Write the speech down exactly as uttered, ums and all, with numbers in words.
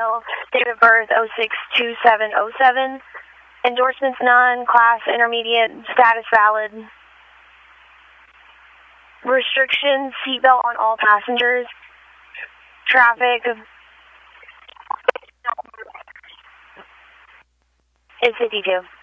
file. Date of birth oh six two seven oh seven. Endorsements none. Class intermediate. Status valid. Restrictions: seatbelt on all passengers. Traffic is fifty-two.